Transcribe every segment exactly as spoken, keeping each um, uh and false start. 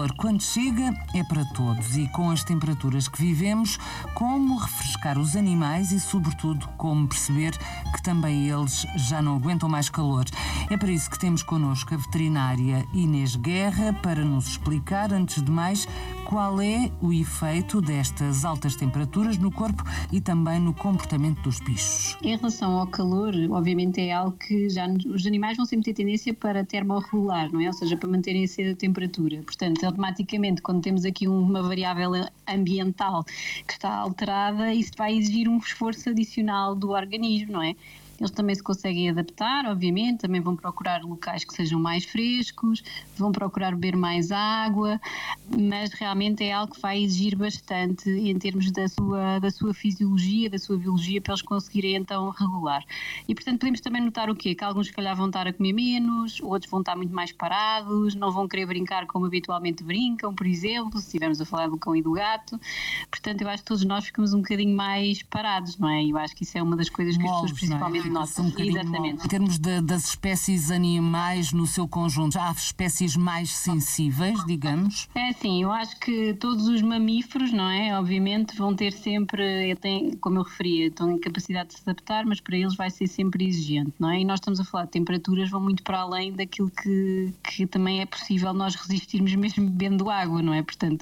calor, quando chega, é para todos e com as temperaturas que vivemos, como refrescar os animais e, sobretudo, como perceber que também eles já não aguentam mais calor. É para isso que temos connosco a veterinária Inês Guerra para nos explicar, antes de mais, qual é o efeito destas altas temperaturas no corpo e também no comportamento dos bichos. Em relação ao calor, obviamente é algo que já os animais vão sempre ter tendência para termorregular, não é? Ou seja, para manterem a temperatura. Portanto, automaticamente, quando temos aqui uma variável ambiental que está alterada, isso vai exigir um esforço adicional do organismo, não é? Eles também se conseguem adaptar, obviamente, também vão procurar locais que sejam mais frescos, vão procurar beber mais água, mas realmente é algo que vai exigir bastante em termos da sua, da sua fisiologia, da sua biologia, para eles conseguirem então regular. E portanto podemos também notar o quê? Que alguns se calhar vão estar a comer menos, outros vão estar muito mais parados, não vão querer brincar como habitualmente brincam, por exemplo, se estivermos a falar do cão e do gato. Portanto, eu acho que todos nós ficamos um bocadinho mais parados, não é? E eu acho que isso é uma das coisas que Moles, as pessoas principalmente Um Exatamente. Em termos de, das espécies animais no seu conjunto, já há espécies mais sensíveis, digamos? É sim, eu acho que todos os mamíferos, não é? Obviamente vão ter sempre, têm, como eu referia, estão em capacidade de se adaptar, mas para eles vai ser sempre exigente, não é? E nós estamos a falar de temperaturas vão muito para além daquilo que, que também é possível nós resistirmos mesmo bebendo água, não é? Portanto,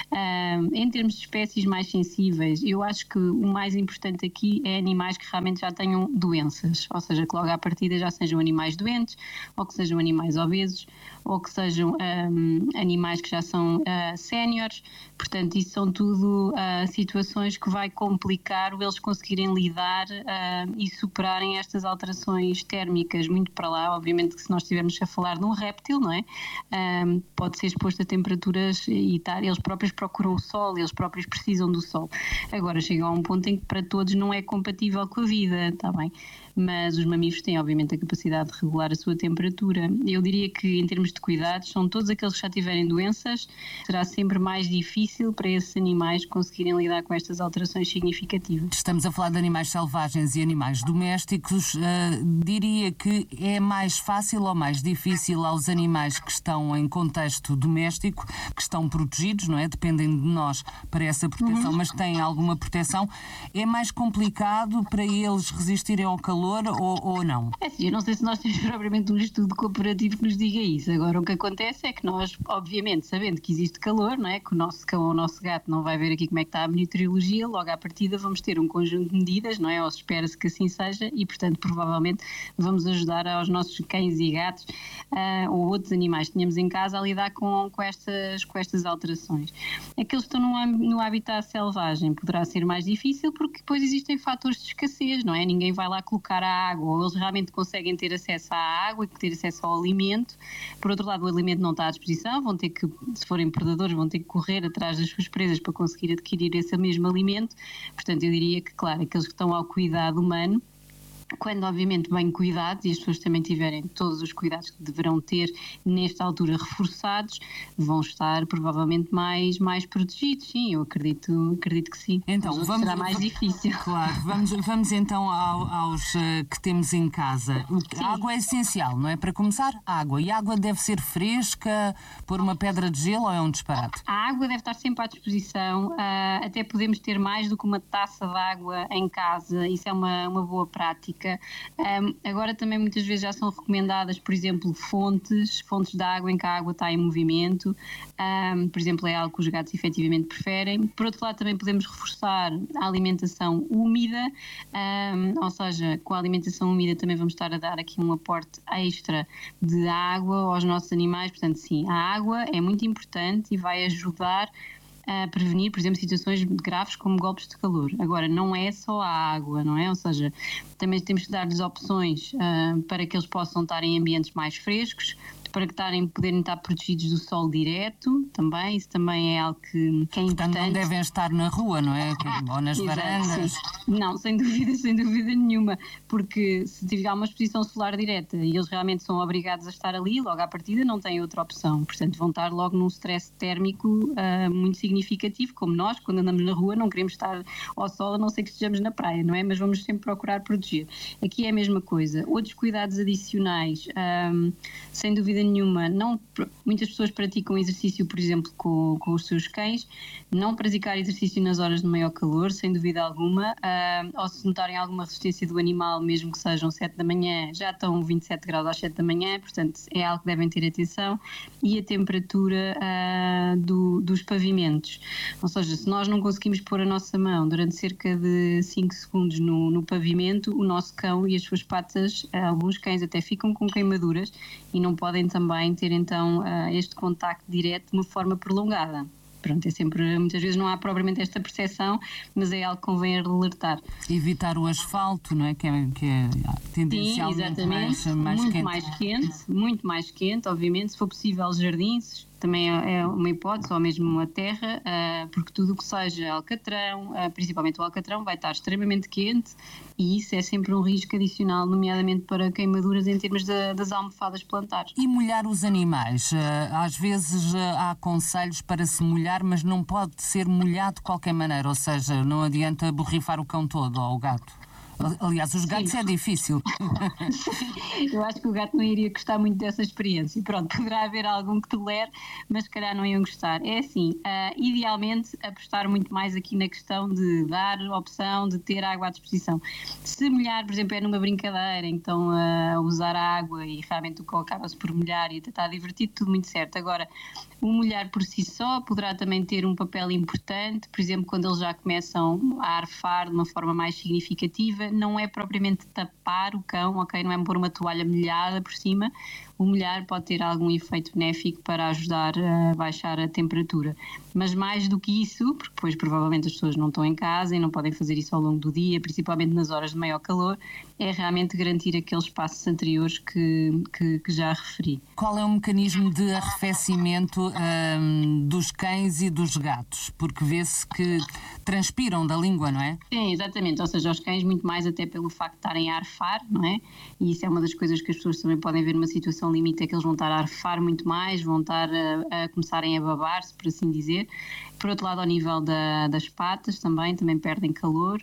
um, em termos de espécies mais sensíveis, eu acho que o mais importante aqui é animais que realmente já tenham doenças. Ou seja, que logo à partida já sejam animais doentes, ou que sejam animais obesos, ou que sejam um, animais que já são uh, séniores. Portanto, isso são tudo uh, situações que vai complicar o eles conseguirem lidar uh, e superarem estas alterações térmicas muito para lá. Obviamente que se nós estivermos a falar de um réptil, não é? Um, pode ser exposto a temperaturas e tal, eles próprios procuram o sol, eles próprios precisam do sol. Agora chegam a um ponto em que para todos não é compatível com a vida, está bem? Mas os mamíferos têm obviamente a capacidade de regular a sua temperatura. Eu diria que em termos de cuidados, são todos aqueles que já tiverem doenças, será sempre mais difícil para esses animais conseguirem lidar com estas alterações significativas. Estamos a falar de animais selvagens e animais domésticos. Uh, diria que é mais fácil ou mais difícil aos animais que estão em contexto doméstico, que estão protegidos, não é? Dependem de nós para essa proteção, uhum. mas têm alguma proteção. É mais complicado para eles resistirem ao calor ou, ou não? É sim, eu não sei se nós temos propriamente um estudo comparativo que nos diga isso. Agora, o que acontece é que nós, obviamente, sabendo que existe calor, não é? Que o nosso cão ou o nosso gato não vai ver aqui como é que está a meteorologia, logo à partida vamos ter um conjunto de medidas, não é? Ou se espera-se que assim seja e, portanto, provavelmente vamos ajudar aos nossos cães e gatos uh, ou outros animais que tenhamos em casa a lidar com, com, estas, com estas alterações. Aqueles que estão no, no habitat selvagem poderá ser mais difícil porque depois existem fatores de escassez, não é? Ninguém vai lá colocar a água, ou eles realmente conseguem ter acesso à água e ter acesso ao alimento. Por outro lado, o alimento não está à disposição, vão ter que, se forem predadores, vão ter que correr atrás das suas presas para conseguir adquirir esse mesmo alimento. Portanto, eu diria que, claro, aqueles que estão ao cuidado humano, quando obviamente bem cuidados e as pessoas também tiverem todos os cuidados que deverão ter nesta altura reforçados, vão estar provavelmente mais, mais protegidos, sim, eu acredito, acredito que sim. Então, vamos, será mais difícil. Claro, vamos, vamos então ao, aos uh, que temos em casa. A água é essencial, não é? Para começar, água. E a água deve ser fresca, pôr uma pedra de gelo ou é um disparate? A água deve estar sempre à disposição, uh, até podemos ter mais do que uma taça de água em casa, isso é uma, uma boa prática. Um, agora também muitas vezes já são recomendadas, por exemplo, fontes, fontes de água em que a água está em movimento, um, por exemplo, é algo que os gatos efetivamente preferem. Por outro lado, também podemos reforçar a alimentação úmida, um, ou seja, com a alimentação úmida também vamos estar a dar aqui um aporte extra de água aos nossos animais, portanto sim, a água é muito importante e vai ajudar a prevenir, por exemplo, situações graves como golpes de calor. Agora, não é só a água, não é? Ou seja, também temos que dar-lhes opções uh, para que eles possam estar em ambientes mais frescos, para que estarem, poderem estar protegidos do sol direto também, isso também é algo que, que é importante. Portanto, não devem estar na rua, não é? Ou nas Exato, varandas. Sim. Não, sem dúvida, sem dúvida nenhuma, porque se tiver uma exposição solar direta e eles realmente são obrigados a estar ali, logo à partida não têm outra opção, portanto vão estar logo num stress térmico uh, muito significativo, como nós, quando andamos na rua não queremos estar ao sol a não ser que estejamos na praia, não é? Mas vamos sempre procurar proteger. Aqui é a mesma coisa. Outros cuidados adicionais, um, sem dúvida nenhuma, não, muitas pessoas praticam exercício, por exemplo, com, com os seus cães, não praticar exercício nas horas de maior calor, sem dúvida alguma, uh, ou se notarem alguma resistência do animal, mesmo que sejam sete da manhã, já estão vinte e sete graus às sete da manhã, portanto é algo que devem ter atenção, e a temperatura uh, do, dos pavimentos, ou seja, se nós não conseguimos pôr a nossa mão durante cerca de cinco segundos no, no pavimento, o nosso cão e as suas patas, alguns cães até ficam com queimaduras e não podem também ter então este contacto direto de uma forma prolongada. Pronto, é sempre, muitas vezes não há propriamente esta percepção, mas é algo que convém alertar. Evitar o asfalto, não é? Que é, que é tendencialmente Sim, exatamente, mais, mais muito quente. mais quente, muito mais quente, obviamente, se for possível jardins, também é uma hipótese, ou mesmo a terra, porque tudo o que seja alcatrão, principalmente o alcatrão, vai estar extremamente quente e isso é sempre um risco adicional, nomeadamente para queimaduras em termos de, das almofadas plantares. E molhar os animais? Às vezes há conselhos para se molhar, mas não pode ser molhado de qualquer maneira, ou seja, não adianta borrifar o cão todo ou o gato. Aliás, os gatos Sim. é difícil. Eu acho que o gato não iria gostar muito dessa experiência. Pronto, poderá haver algum que tolere, mas se calhar não iam gostar. É assim, uh, idealmente apostar muito mais aqui na questão de dar opção de ter água à disposição. Se molhar, por exemplo, é numa brincadeira, então a uh, usar a água e realmente o cão acaba-se por molhar e está divertido, tudo muito certo. Agora, o molhar por si só poderá também ter um papel importante, por exemplo, quando eles já começam a arfar de uma forma mais significativa, não é propriamente tapar o cão, ok? Não é pôr uma toalha molhada por cima. O molhar pode ter algum efeito benéfico para ajudar a baixar a temperatura. Mas mais do que isso, porque depois provavelmente as pessoas não estão em casa e não podem fazer isso ao longo do dia, principalmente nas horas de maior calor, é realmente garantir aqueles passos anteriores que, que, que já referi. Qual é o mecanismo de arrefecimento hum, dos cães e dos gatos? Porque vê-se que transpiram da língua, não é? Sim, exatamente. Ou seja, os cães muito mais até pelo facto de estarem a arfar, não é? E isso é uma das coisas que as pessoas também podem ver numa situação limite, é que eles vão estar a arfar muito mais, vão estar a, a começarem a babar-se, por assim dizer. Por outro lado, ao nível da, das patas também, também perdem calor.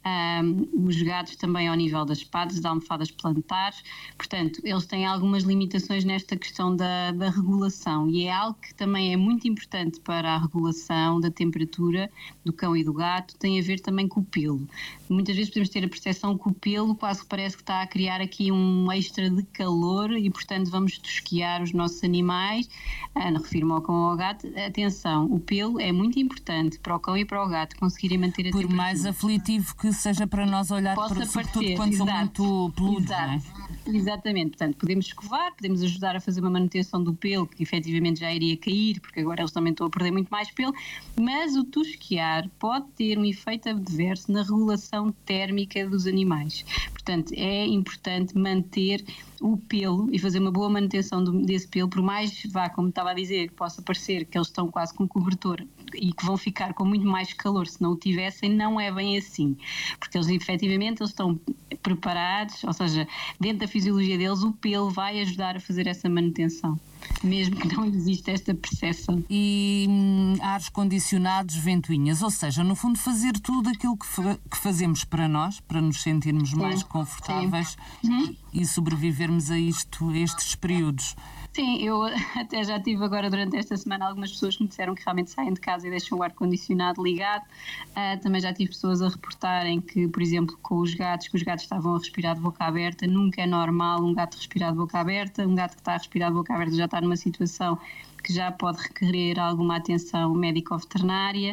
Um, os gatos também ao nível das patas, das almofadas plantares. Portanto, eles têm algumas limitações nesta questão da, da regulação e é algo que também é muito importante para a regulação da temperatura do cão e do gato, tem a ver também com o pelo. Muitas vezes podemos ter a percepção que o pelo quase que parece que está a criar aqui um extra de calor e, portanto, vamos tosquiar os nossos animais. Ah, não refiro-me ao cão ou ao gato. Atenção, o pelo é muito importante para o cão e para o gato conseguirem manter a Por temperatura. mais aflitivo que seja para nós olhar, para, sobretudo quando são muito peludos, não é? Exatamente, portanto podemos escovar, podemos ajudar a fazer uma manutenção do pelo que efetivamente já iria cair, porque agora eles também estão a perder muito mais pelo, mas o tosquiar pode ter um efeito adverso na regulação térmica dos animais. Portanto, é importante manter o pelo e fazer uma boa manutenção do, desse pelo, por mais, vá, como estava a dizer, que possa parecer que eles estão quase com cobertor e que vão ficar com muito mais calor se não o tivessem, não é bem assim, porque eles efetivamente eles estão preparados, ou seja, dentro da fisiologia deles o pelo vai ajudar a fazer essa manutenção, mesmo que não exista esta percepção. E hum, ares condicionados, ventoinhas, ou seja, no fundo fazer tudo aquilo que, fa- que fazemos para nós, para nos sentirmos sim, mais confortáveis uhum. e sobrevivermos a isto, a estes períodos. Sim, eu até já tive agora durante esta semana algumas pessoas que me disseram que realmente saem de casa e deixam o ar-condicionado ligado. Uh, também já tive pessoas a reportarem que, por exemplo, com os gatos, que os gatos estavam a respirar de boca aberta. Nunca é normal um gato respirar de boca aberta. Um gato que está a respirar de boca aberta já está numa situação que já pode requerer alguma atenção médico-veterinária.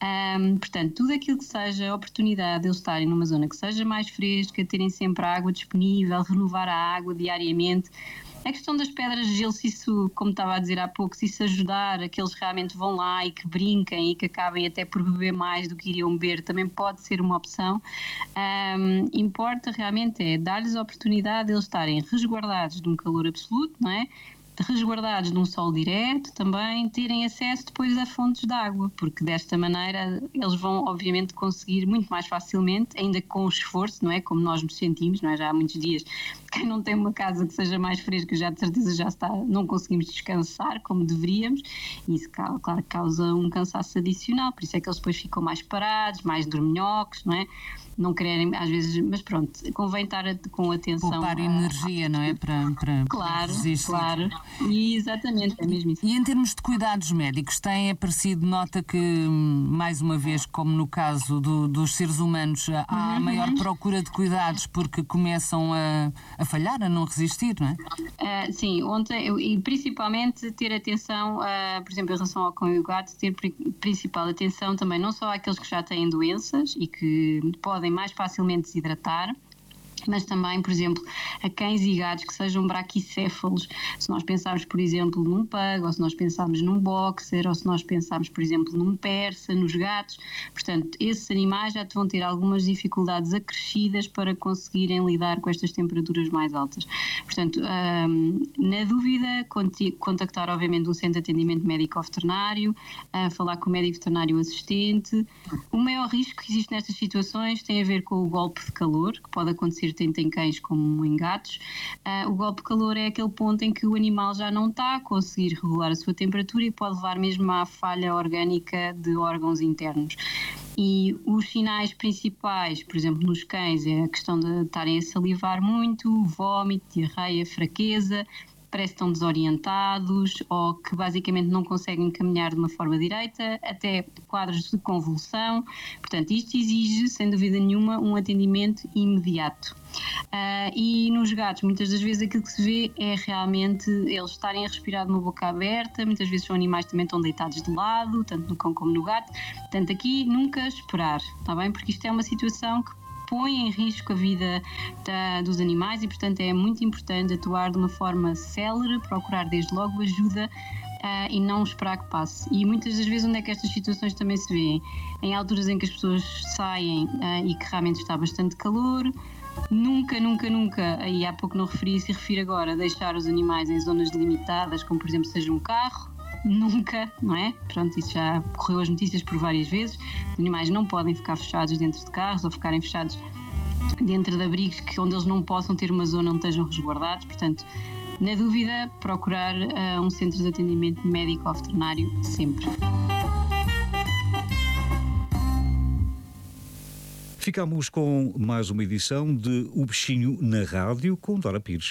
Um, portanto, tudo aquilo que seja oportunidade de eles estarem numa zona que seja mais fresca, terem sempre a água disponível, renovar a água diariamente. A questão das pedras de gelo, se isso, como estava a dizer há pouco, se isso ajudar a que eles realmente vão lá e que brinquem e que acabem até por beber mais do que iriam beber, também pode ser uma opção. Um, importa realmente é dar-lhes a oportunidade de eles estarem resguardados de um calor absoluto, não é? Resguardados de um sol direto, também terem acesso depois a fontes de água, porque desta maneira eles vão obviamente conseguir muito mais facilmente, ainda com esforço, não é? Como nós nos sentimos, não é? Já há muitos dias que quem não tem uma casa que seja mais fresca já de certeza já está, não conseguimos descansar como deveríamos, e isso claro que causa um cansaço adicional, por isso é que eles depois ficam mais parados, mais dorminhocos, não é? Não querem, às vezes, mas pronto, convém estar com atenção. Poupar energia, não é? Para, para, claro, para resistir. Claro, e exatamente, é mesmo isso. E em termos de cuidados médicos, tem aparecido nota que, mais uma vez, como no caso do, dos seres humanos, há uhum. maior procura de cuidados porque começam a, a falhar, a não resistir, não é? Uh, sim, ontem, e principalmente ter atenção, uh, por exemplo, em relação ao cão e o gato, ter principal atenção também não só àqueles que já têm doenças e que podem mais facilmente desidratar, mas também, por exemplo, a cães e gatos que sejam braquicéfalos. Se nós pensarmos, por exemplo, num pug, ou se nós pensarmos num boxer, ou se nós pensarmos, por exemplo, num persa, nos gatos, portanto, esses animais já vão ter algumas dificuldades acrescidas para conseguirem lidar com estas temperaturas mais altas. Portanto, hum, na dúvida, contactar obviamente um centro de atendimento médico veterinário, a falar com o médico veterinário assistente. O maior risco que existe nestas situações tem a ver com o golpe de calor, que pode acontecer tanto em cães como em gatos. Uh, o golpe de calor é aquele ponto em que o animal já não está a conseguir regular a sua temperatura e pode levar mesmo à falha orgânica de órgãos internos. E os sinais principais, por exemplo, nos cães, é a questão de estarem a salivar muito, vómito, diarreia, fraqueza, parece que estão desorientados ou que basicamente não conseguem caminhar de uma forma direita, até quadros de convulsão. Portanto, isto exige, sem dúvida nenhuma, um atendimento imediato. Uh, e nos gatos, muitas das vezes aquilo que se vê é realmente eles estarem a respirar de uma boca aberta, muitas vezes são animais que também estão deitados de lado, tanto no cão como no gato. Portanto, aqui nunca esperar, está bem? Porque isto é uma situação que põe em risco a vida da, dos animais e, portanto, é muito importante atuar de uma forma célere, procurar desde logo ajuda uh, e não esperar que passe. E muitas das vezes onde é que estas situações também se vêem? Em alturas em que as pessoas saem uh, e que realmente está bastante calor. Nunca, nunca, nunca, aí há pouco não referi isso e refiro agora, deixar os animais em zonas delimitadas, como por exemplo seja um carro. Nunca, não é? Pronto, isso já correu as notícias por várias vezes. Os animais não podem ficar fechados dentro de carros ou ficarem fechados dentro de abrigos que, onde eles não possam ter uma zona onde estejam resguardados. Portanto, na dúvida, procurar uh, um centro de atendimento médico ou veterinário sempre. Ficamos com mais uma edição de O Bichinho na Rádio com Dora Pires.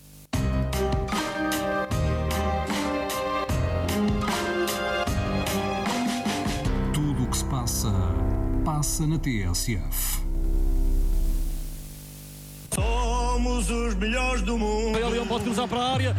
Tudo o que se passa, passa na T S F. Somos os melhores do mundo. O Leão pode cruzar para a área.